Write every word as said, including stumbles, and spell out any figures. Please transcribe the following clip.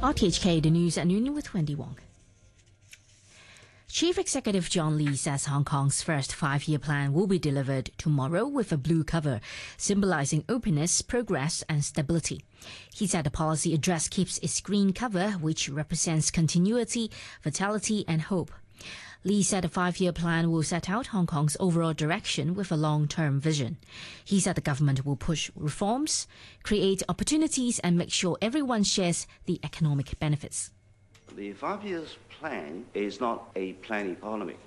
R T H K, the news at noon with Wendy Wong. Chief Executive John Lee says Hong Kong's first five-year plan will be delivered tomorrow with a blue cover, symbolizing openness, progress and stability. He said the policy address keeps its green cover, which represents continuity, vitality and hope. Lee said the five-year plan will set out Hong Kong's overall direction with a long-term vision. He said the government will push reforms, create opportunities and make sure everyone shares the economic benefits. The five years plan is not a planned economy.